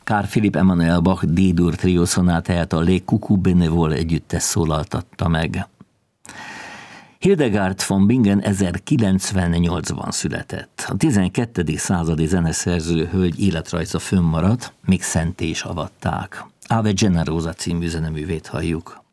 Carl Philipp Emanuel Bach D-dur trió szonátáját a Les Coucou Bénévoles együttes szólaltatta meg. Hildegard von Bingen 1098-ban született. A 12. századi zeneszerző hölgy életrajza fönnmaradt, még szenté is avatták. Ave Generosa című zeneművét halljuk.